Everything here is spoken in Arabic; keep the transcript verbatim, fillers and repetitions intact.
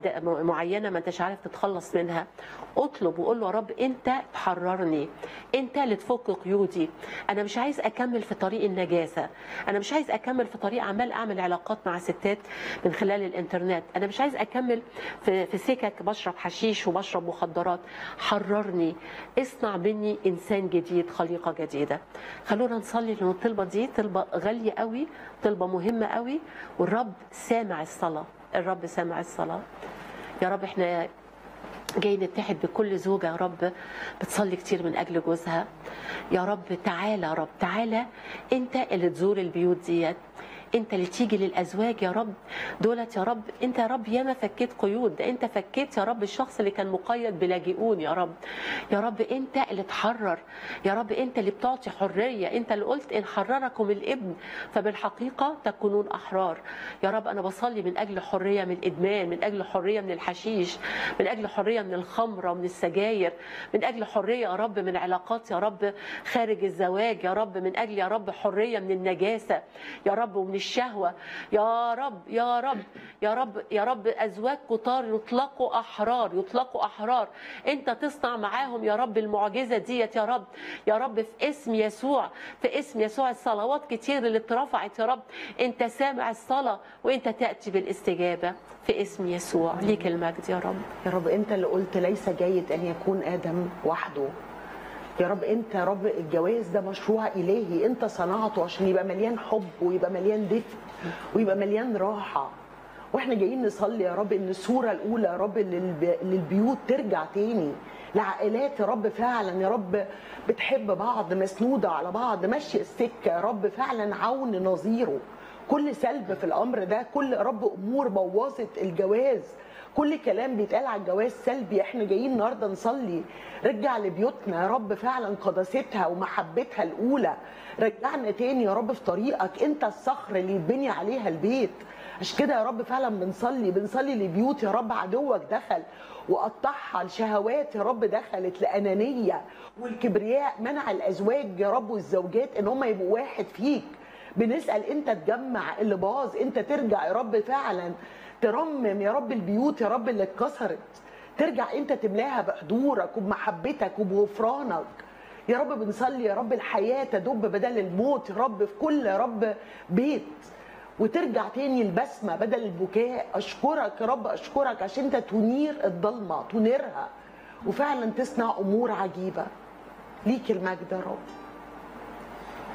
معينه ما انتش عارف تتخلص منها، اطلب وقول له يا رب انت تحررني، انت اللي تفك قيودي. انا مش عايز اكمل في طريق النجاسه، انا مش عايز اكمل في طريق عمال اعمل علاقات مع ستات من خلال الانترنت، انا مش عايز اكمل في في سكك بشرب حشيش وبشرب مخدرات. حررني، اصنع مني انسان جديد، خليقه جديده. خلونا نصلي لان الطلبه دي طلبه غاليه قوي، طلبه مهمه قوي، والرب سامع الصلاه، الرب سامع الصلاه. يا رب احنا جاي نتحد بكل زوجة يا رب بتصلي كتير من أجل جوزها. يا رب تعالى، يا رب تعالى، أنت اللي تزور البيوت ديت، انت اللي تيجي للازواج يا رب دولت يا رب. انت يا رب ياما فكيت قيود، ده انت فكيت يا رب الشخص اللي كان مقيد بلاجئون يا رب. يا رب انت اللي تحرر، يا رب انت اللي بتعطي حريه، انت اللي قلت ان حرركم الابن فبالحقيقه تكونون احرار. يا رب انا بصلي من اجل حريه من الادمان، من اجل حريه من الحشيش، من اجل حريه من الخمره ومن السجاير، من اجل حريه يا رب من علاقات يا رب خارج الزواج، يا رب من اجل يا رب حريه من النجاسه يا رب ومن الشهوة. يا رب يا رب يا رب يا رب أزواج كتار يطلقوا أحرار، يطلقوا أحرار. أنت تصنع معاهم يا رب المعجزة ديت يا رب، يا رب في اسم يسوع، في اسم يسوع. الصلوات كتير اللي اترفعت يا رب أنت سامع الصلاة وأنت تأتي بالاستجابة في اسم يسوع. ليك المجد يا رب. يا رب أنت اللي قلت ليس جيد أن يكون آدم وحده. يا رب انت يا رب الجواز ده مشروع الهي انت صنعته عشان يبقى مليان حب ويبقى مليان دفء ويبقى مليان راحه. واحنا جايين نصلي يا رب ان الصوره الاولى يا رب للبيوت ترجع تاني، لعائلات يا رب فعلا يا رب بتحب بعض، مسنوده على بعض، ماشيه السكه يا رب فعلا عون نظيره. كل سلب في الامر ده، كل يا رب امور بوظت الجواز، كل كلام بيتقال على الجواز سلبي، احنا جايين النهارده نصلي رجع لبيوتنا يا رب فعلا قداستها ومحبتها الاولى، رجعنا تاني يا رب في طريقك، انت الصخر اللي يتبني عليها البيت. عشان كده يا رب فعلا بنصلي بنصلي لبيوت يا رب عدوك دخل وقطعها، الشهوات يا رب دخلت، لانانيه والكبرياء منع الازواج يا رب والزوجات ان هم يبقوا واحد فيك. بنسال انت تجمع اللي باظ، انت ترجع يا رب فعلا ترمم يا رب البيوت يا رب اللي اتكسرت، ترجع انت تملاها بحضورك وبمحبتك وبغفرانك. يا رب بنصلي يا رب الحياه تدب بدل الموت يا رب في كل يا رب بيت، وترجع تاني البسمه بدل البكاء. اشكرك يا رب، اشكرك عشان انت تنير الضلمه، تنيرها وفعلا تصنع امور عجيبه. ليك المجد يا رب.